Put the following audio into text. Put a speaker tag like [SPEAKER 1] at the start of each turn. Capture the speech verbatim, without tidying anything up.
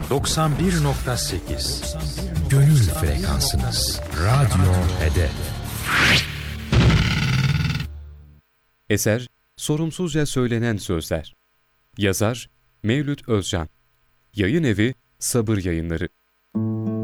[SPEAKER 1] doksan bir nokta sekiz Gönül frekansınız. Radyo Hedef.
[SPEAKER 2] Eser, Sorumsuzca Söylenen Sözler. Yazar, Mevlüt Özcan. Yayın evi, Sabır Yayınları.